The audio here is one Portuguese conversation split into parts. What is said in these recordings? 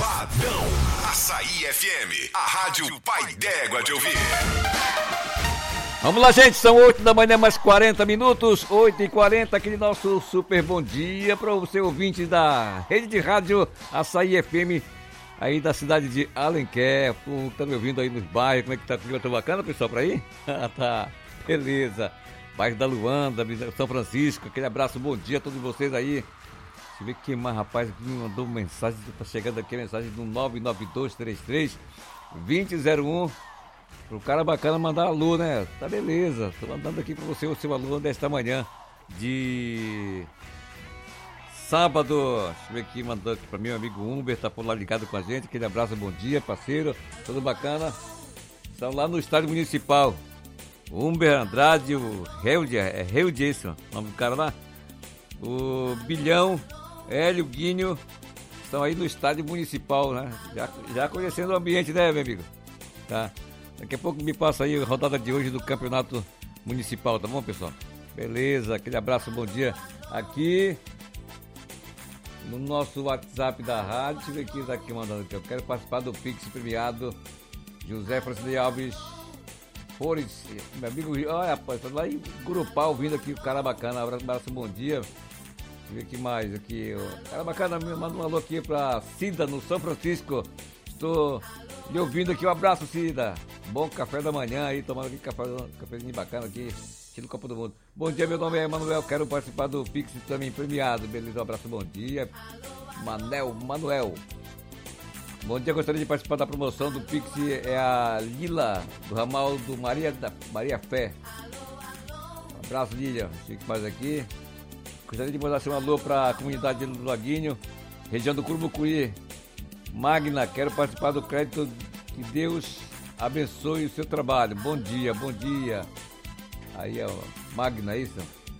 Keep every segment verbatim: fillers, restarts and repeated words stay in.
Sabadão. Açaí F M, a rádio pai d'égua de ouvir. Vamos lá, gente, são oito da manhã, mais quarenta minutos, oito e quarenta, aquele nosso super bom dia para você, ouvinte da rede de rádio Açaí F M, aí da cidade de Alenquer. Tá me ouvindo aí nos bairros, como é que tá? O clima tá bacana, pessoal, por aí? Tá, beleza. Bairro da Luanda, São Francisco, aquele abraço, bom dia a todos vocês aí. Deixa eu ver quem mais, rapaz, que me mandou mensagem, tá chegando aqui a mensagem do nove nove dois três três dois zero zero um. Pro cara bacana mandar alô, né? Tá beleza, tô mandando aqui pra você o seu alô desta manhã de sábado. Deixa eu ver aqui, mandou aqui pra mim, meu amigo Humber, tá por lá ligado com a gente. Aquele abraço, bom dia, parceiro, tudo bacana. Estão lá no estádio municipal. Humber Andrade, o Held, é Held esse, o nome do cara lá. O Bilhão, Hélio, Guinho, estão aí no estádio municipal, né? Já, já conhecendo o ambiente, né, meu amigo? Tá. Daqui a pouco me passa aí a rodada de hoje do campeonato municipal, tá bom, pessoal? Beleza, aquele abraço, bom dia. Aqui no nosso WhatsApp da rádio, deixa eu ver aqui, tá aqui mandando aqui. Eu quero participar do Pix premiado. José Francisco Alves Flores, meu amigo, olha, rapaz, tá lá em Curupau, vindo aqui, o cara bacana, abraço, abraço, bom dia. Deixa eu ver aqui mais, aqui, o cara bacana, manda um alô aqui pra Cida, no São Francisco. Estou lhe ouvindo aqui, um abraço, Cida. Bom café da manhã aí, tomando aqui café, cafezinho bacana aqui, estilo Copa do Mundo. Bom dia, meu nome é Manuel, quero participar do Pix também premiado, beleza, um abraço, bom dia. Manel, Manuel. Bom dia, gostaria de participar da promoção do Pix, é a Lila, do ramal do Maria, da, Maria Fé. Um abraço, Lila, fique mais aqui. Gostaria de mandar um alô para a comunidade do Laguinho, região do Curubucuí. Magna, quero participar do crédito, que Deus abençoe o seu trabalho. Bom dia, bom dia. Aí, ó, Magna, isso?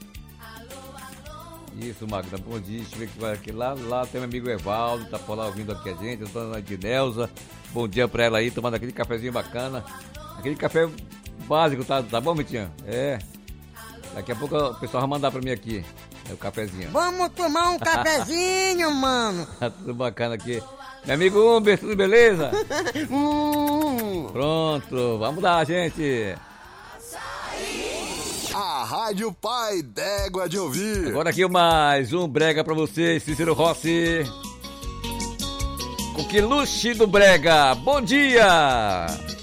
Isso, Magna, bom dia. Deixa eu ver que vai aqui. Lá, lá tem meu amigo Evaldo, tá por lá ouvindo aqui a gente. A dona Ednelza, bom dia pra ela aí, tomando aquele cafezinho bacana. Aquele café básico, tá, tá bom, Mitinha? É. Daqui a pouco o pessoal vai mandar pra mim aqui. É o cafezinho. Vamos tomar um cafezinho, mano. Tudo bacana aqui. Meu amigo Humber, tudo beleza? hum. Pronto, vamos lá, gente. A rádio pai d'égua de ouvir. Agora aqui mais um brega pra você, Cícero Rossi. Com que luxo do brega. Bom dia.